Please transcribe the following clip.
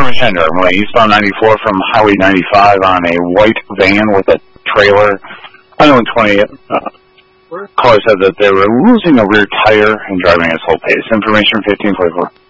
Information driving away eastbound 94 from Highway 95 on a white van with a trailer. I know 20. Caller said that they were losing a rear tire and driving at full pace. Information 1544.